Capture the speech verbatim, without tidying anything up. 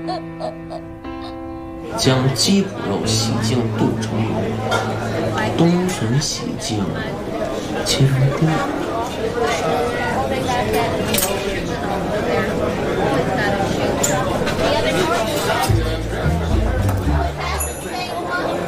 将鸡脯肉洗净剁成泥，冬笋洗净切成丁。